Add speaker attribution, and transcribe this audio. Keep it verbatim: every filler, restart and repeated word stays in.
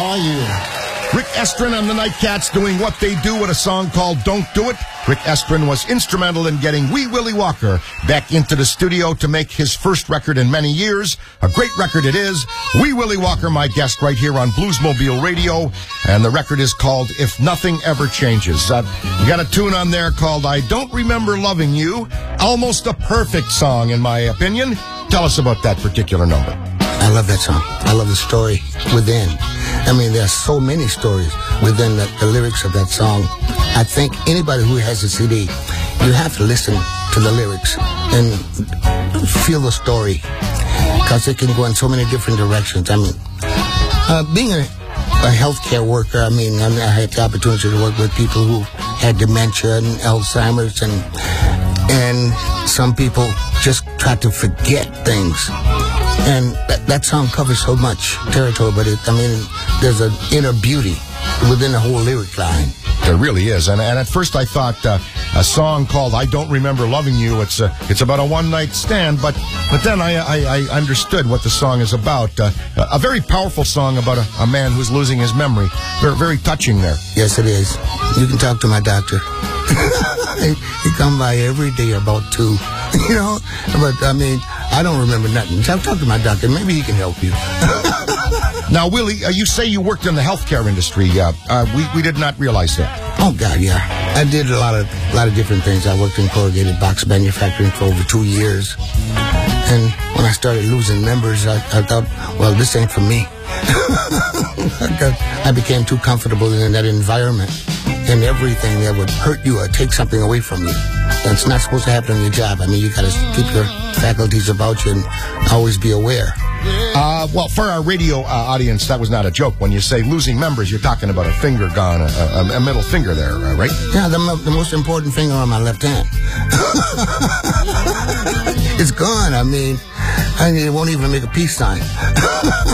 Speaker 1: Oh, yeah.
Speaker 2: Rick Estrin and the Nightcats doing what they do with a song called Don't Do It. Rick Estrin was instrumental in getting Wee Willie Walker back into the studio to make his first record in many years. A great record it is. Wee Willie Walker, my guest right here on Bluesmobile Radio. And the record is called If Nothing Ever Changes. Uh, you got a tune on there called I Don't Remember Loving You. Almost a perfect song, in my opinion. Tell us about that particular number.
Speaker 1: I love that song. I love the story within. I mean, there are so many stories within the, the lyrics of that song. I think anybody who has a C D, you have to listen to the lyrics and feel the story, because it can go in so many different directions. I mean, uh, being a, a healthcare worker, I mean, I, I had the opportunity to work with people who had dementia and Alzheimer's, and and some people just try to forget things. And that, that song covers so much territory, but it, I mean, there's an inner beauty within the whole lyric line.
Speaker 2: There really is. And, and at first I thought uh, a song called I Don't Remember Loving You, it's uh, it's about a one-night stand, but but then I, I, I understood what the song is about. Uh, a very powerful song about a, a man who's losing his memory. Very, very touching there.
Speaker 1: Yes, it is. You can talk to my doctor. he, he come by every day about two, you know, but I mean, I don't remember nothing. So I'll talk to my doctor. Maybe he can help you.
Speaker 2: Now, Willie, uh, you say you worked in the healthcare industry. Uh, uh, we, we did not realize that.
Speaker 1: Oh, God, yeah. I did a lot of a lot of different things. I worked in corrugated box manufacturing for over two years. And when I started losing members, I, I thought, well, this ain't for me. I became too comfortable in that environment, and everything that would hurt you or take something away from you. That's not supposed to happen in your job. I mean, you got to keep your faculties about you and always be aware.
Speaker 2: Uh, well, for our radio uh, audience, that was not a joke. When you say losing members, you're talking about a finger gone, a, a, a middle finger there, uh, right?
Speaker 1: Yeah, the, the most important finger on my left hand. It's gone. I mean, I mean, it won't even make a peace sign.